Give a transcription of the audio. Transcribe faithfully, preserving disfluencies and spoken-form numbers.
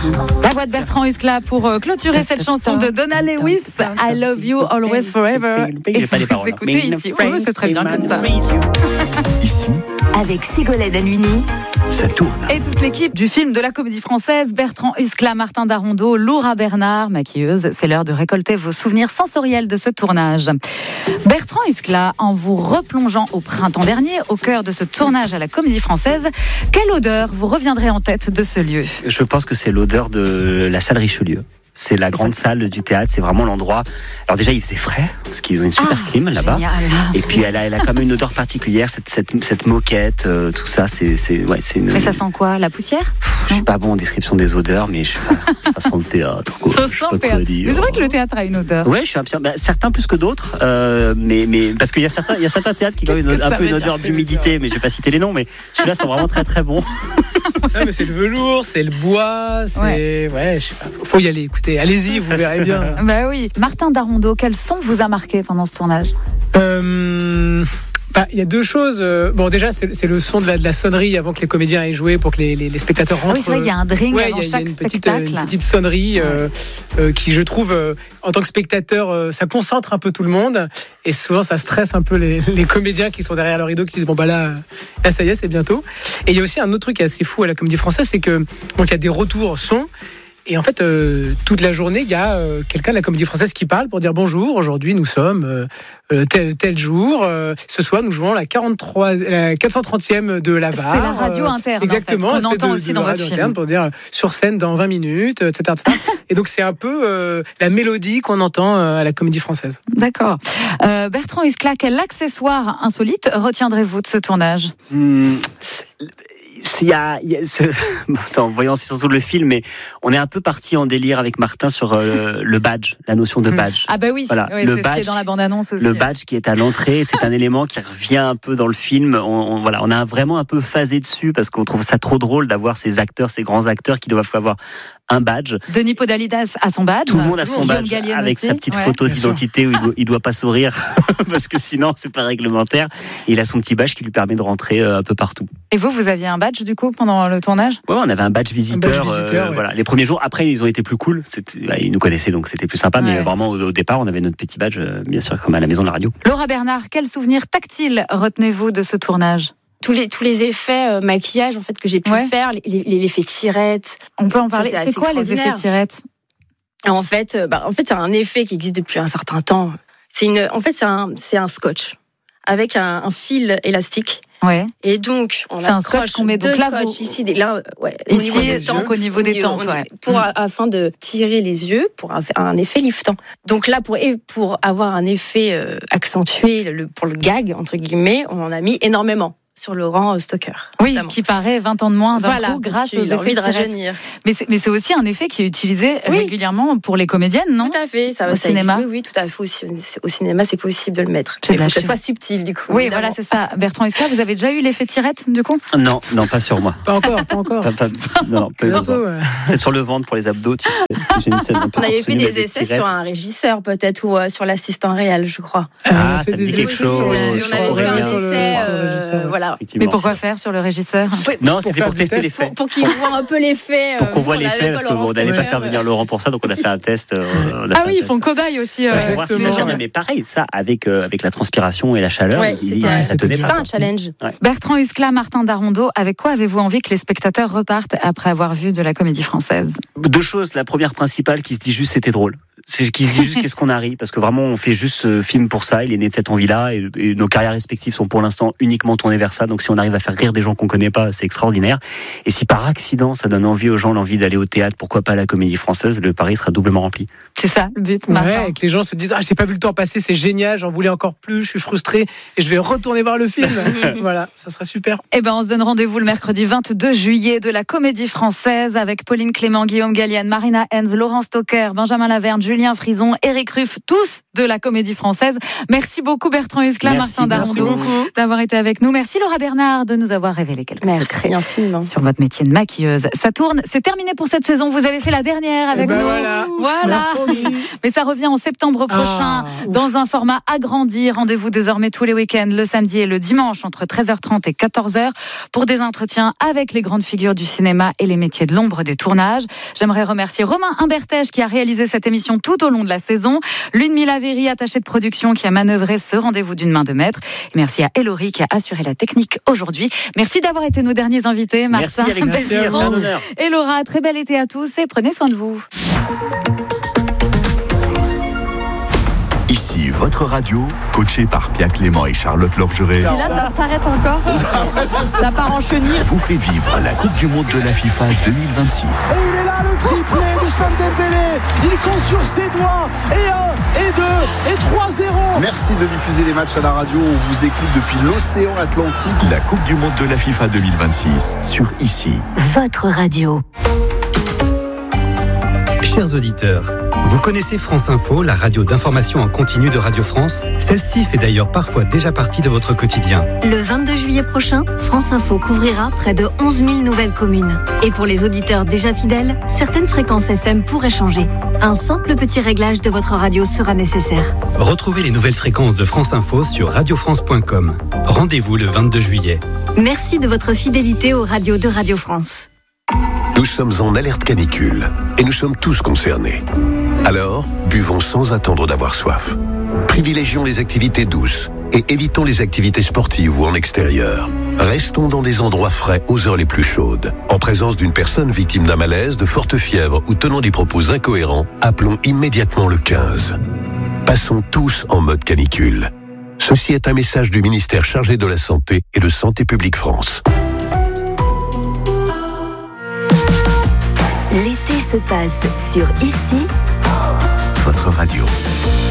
La voix de Bertrand Huskla pour euh, clôturer cette chanson de Donna Lewis, I Love You Always Forever. Et pas les paroles. Vous écoutez ici, oui, c'est très bien comme ça. Ici, avec Ségolène Halluny, ça tourne. Et toute l'équipe du film de la Comédie Française, Bertrand Huskla, Martin Darondeau, Laura Bernard, maquilleuse, c'est l'heure de récolter vos souvenirs sensoriels de ce tournage. Bertrand Huskla, en vous replongeant au printemps dernier, au cœur de ce tournage à la Comédie Française, quelle odeur vous reviendrait en tête de ce lieu ? Je pense que c'est l'odeur de la salle Richelieu. C'est la grande salle du théâtre, c'est vraiment l'endroit. Alors déjà, il faisait frais, parce qu'ils ont une super ah, clim là-bas. Génial. Et puis elle a, elle a quand même une odeur particulière, cette, cette, cette moquette, euh, tout ça, c'est, c'est, ouais, c'est une... Mais ça sent quoi ? La poussière ? Pff, je suis pas bon en description des odeurs, mais je, ça sent le théâtre. Quoi. Ça Je sais sent pas le quoi théâtre. dire. Mais c'est vrai que le théâtre a une odeur. Ouais, je suis un peu, bah, certains plus que d'autres, euh, mais, mais parce qu'il y a certains, il y a certains théâtres qui ont une, un peu une odeur d'humidité, mais je vais pas citer les noms, mais celui-là sont vraiment très très bons. Non, mais c'est le velours, c'est le bois, c'est ouais, ouais je sais pas. Faut y aller. Écoutez, allez-y, vous verrez bien. Bah oui. Martin Darondeau, quel son vous a marqué pendant ce tournage ? Euh... Bah, il y a deux choses. Bon, déjà, c'est, c'est le son de la, de la sonnerie avant que les comédiens aient joué pour que les, les, les spectateurs rentrent. Ah oui, c'est vrai, il y a un drink ouais, avant y a, chaque y a une spectacle. Petite, une petite sonnerie ouais. euh, euh, qui, je trouve, euh, en tant que spectateur, euh, ça concentre un peu tout le monde. Et souvent, ça stresse un peu les, les comédiens qui sont derrière le rideau, qui disent bon, bah là, là, ça y est, c'est bientôt. Et il y a aussi un autre truc qui est assez fou à la Comédie Française, c'est que donc il y a des retours son. Et en fait, euh, toute la journée, il y a euh, quelqu'un de la Comédie Française qui parle pour dire bonjour. Aujourd'hui, nous sommes euh, tel, tel jour. Euh, ce soir, nous jouons la, quarante-trois, la quatre cent trentième de la V A R. C'est la radio interne, exactement, en fait, qu'on entend de, aussi de dans votre film. Pour dire euh, sur scène dans vingt minutes, et cetera et cetera Et donc, c'est un peu euh, la mélodie qu'on entend euh, à la Comédie Française. D'accord. Euh, Bertrand Huskla, quel accessoire insolite retiendrez-vous de ce tournage ? Hum, Il y a, il y a ce, en voyant surtout le film, mais on est un peu parti en délire avec Martin sur euh, le badge, la notion de badge. Ah bah oui, voilà, oui le c'est badge, ce qui est dans la bande-annonce aussi. Le badge qui est à l'entrée, c'est un élément qui revient un peu dans le film. On, on, voilà, on a vraiment un peu phasé dessus parce qu'on trouve ça trop drôle d'avoir ces acteurs, ces grands acteurs qui doivent avoir un badge. Denis Podalides a son badge. Tout le monde a son badge, Gallienne avec aussi. sa petite ouais, photo d'identité où il doit, il doit pas sourire parce que sinon c'est pas réglementaire. Et il a son petit badge qui lui permet de rentrer euh, un peu partout. Et vous, vous aviez un badge du coup pendant le tournage ? Ouais, on avait un badge visiteur. Un badge visiteur euh, ouais. Voilà, les premiers jours. Après, ils ont été plus cool. C'était, bah, ils nous connaissaient donc c'était plus sympa. Ouais. Mais vraiment au, au départ, on avait notre petit badge, euh, bien sûr, comme à la maison de la radio. Laura Bernard, quel souvenir tactile retenez-vous de ce tournage ? Tous les, tous les effets euh, maquillage en fait, que j'ai pu ouais. faire, les, les, l'effet tirette. On peut en parler. Ça, c'est, c'est quoi les effets tirette ? En fait, euh, bah, en fait, c'est un effet qui existe depuis un certain temps. C'est une, en fait, c'est un, c'est un scotch avec un, un fil élastique. Ouais. Et donc, on c'est un scotch qu'on met deux donc là, scotch vous... ici, là, ouais, ici, au niveau des donc au niveau des tempes, ouais. pour mmh. afin de tirer les yeux pour un, un effet liftant. Donc là, pour pour avoir un effet euh, accentué le, pour le gag entre guillemets, on en a mis énormément sur Laurent Stocker. Oui, notamment. Qui paraît vingt ans de moins d'un voilà, coup grâce aux effets de rajeunir. Mais c'est, mais c'est aussi un effet qui est utilisé oui. régulièrement pour les comédiennes, non ? Tout à fait. Ça, au ça cinéma. Existe, oui, oui, tout à fait. Aussi, au cinéma, c'est possible de le mettre. Il faut que ça soit subtil, du coup. Oui, évidemment. voilà, c'est ça. Bertrand Huskla, vous avez déjà eu l'effet tirette, du coup ? Non, non, pas sur moi. Pas encore, pas encore. Pas, pas, non, pas bientôt, ouais. C'est sur le ventre pour les abdos, tu sais. Si j'ai une scène un peu on avait fait des tirette. essais sur un régisseur, peut-être, ou euh, sur l'assistant réel, je crois. Ah, ça me dit quelque chose. On avait fait un essai, voilà. Mais pourquoi faire sur le régisseur ? Non, c'était pour tester l'effet. Pour, pour qu'il voit un peu l'effet. Pour qu'on voit l'effet, parce qu'on n'allait pas faire venir Laurent pour ça, donc on a fait un test. Ah oui, ils font cobaye aussi. Pour voir si ça gêne, mais pareil, ça, avec avec la transpiration et la chaleur, ça tenait pas. C'était un challenge. Bertrand Huskla, Martin Darondeau, avec quoi avez-vous envie que les spectateurs repartent après avoir vu de la Comédie Française ? Deux choses. La première principale, qui se dit juste c'était drôle. C'est qui se dit juste qu'est-ce qu'on a ri, parce que vraiment on fait juste ce film pour ça, il est né de cette envie-là, et, et nos carrières respectives sont pour l'instant uniquement tournées vers ça, donc si on arrive à faire rire des gens qu'on connaît pas, c'est extraordinaire. Et si par accident ça donne envie aux gens l'envie d'aller au théâtre, pourquoi pas à la Comédie Française, le pari sera doublement rempli. C'est ça le but, Martin. Ouais, et que les gens se disent ah j'ai pas vu le temps passer, c'est génial, j'en voulais encore plus, je suis frustré et je vais retourner voir le film. Voilà, ça sera super. Eh ben on se donne rendez-vous le mercredi vingt-deux juillet de la Comédie Française avec Pauline Clément, Guillaume Gallienne, Marina Hens, Laurent Stocker, Benjamin Laverne, Julien Frison, Éric Ruff, tous de la Comédie Française. Merci beaucoup Bertrand Huskla, Martin Darondeau d'avoir été avec nous. Merci Laura Bernard de nous avoir révélé quelques Merci secrets infiniment. sur votre métier de maquilleuse. Ça tourne, c'est terminé pour cette saison. Vous avez fait la dernière avec ben nous. Voilà. voilà. Mais ça revient en septembre prochain Ah, dans un format agrandi. Rendez-vous désormais tous les week-ends, le samedi et le dimanche entre treize heures trente et quatorze heures pour des entretiens avec les grandes figures du cinéma et les métiers de l'ombre des tournages. J'aimerais remercier Romain Humbertèche qui a réalisé cette émission tout au long de la saison. Ludmila Véry, attachée de production, qui a manœuvré ce rendez-vous d'une main de maître. Et merci à Elori qui a assuré la technique aujourd'hui. Merci d'avoir été nos derniers invités, Martin. Merci, Eric, merci, c'est un honneur. Et Laura, très bel été à tous et prenez soin de vous. Ici, votre radio, coachée par Pierre Clément et Charlotte Lorgeret, Si là, ça s'arrête encore, ça part en chenille. vous fait vivre la Coupe du Monde de la FIFA deux mille vingt-six. Et il est là, le triplé d'Ousmane Dembélé. Il compte sur ses doigts. Et un, et deux, et trois zéro. Merci de diffuser les matchs à la radio. On vous écoute depuis l'océan Atlantique. La Coupe du Monde de la FIFA deux mille vingt-six sur Ici. Votre radio. Chers auditeurs, vous connaissez France Info, la radio d'information en continu de Radio France? Celle-ci fait d'ailleurs parfois déjà partie de votre quotidien. Le vingt-deux juillet prochain, France Info couvrira près de onze mille nouvelles communes. Et pour les auditeurs déjà fidèles, certaines fréquences F M pourraient changer. Un simple petit réglage de votre radio sera nécessaire. Retrouvez les nouvelles fréquences de France Info sur radio france point com. Rendez-vous le vingt-deux juillet. Merci de votre fidélité aux radios de Radio France. Nous sommes en alerte canicule et nous sommes tous concernés. Alors, buvons sans attendre d'avoir soif. Privilégions les activités douces et évitons les activités sportives ou en extérieur. Restons dans des endroits frais aux heures les plus chaudes. En présence d'une personne victime d'un malaise, de forte fièvre ou tenant des propos incohérents, appelons immédiatement le quinze. Passons tous en mode canicule. Ceci est un message du ministère chargé de la Santé et de Santé publique France. L'été se passe sur Ici. Votre radio.